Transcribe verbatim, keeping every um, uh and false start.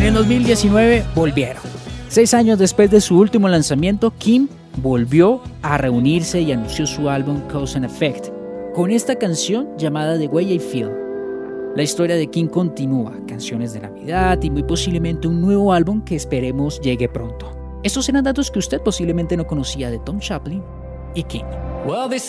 En el dos mil diecinueve volvieron. Seis años después de su último lanzamiento, Kim volvió a reunirse y anunció su álbum Cause and Effect, con esta canción llamada The Way I Feel. La historia de Kim continúa, canciones de Navidad y muy posiblemente un nuevo álbum que esperemos llegue pronto. Estos eran datos que usted posiblemente no conocía de Tom Chaplin y Kim. Well,